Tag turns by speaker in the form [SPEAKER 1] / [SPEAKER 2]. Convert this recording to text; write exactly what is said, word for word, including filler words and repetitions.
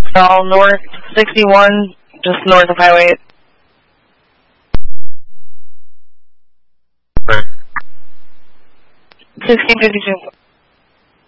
[SPEAKER 1] All north sixty-one, just north of Highway eight. sixteen fifty-two.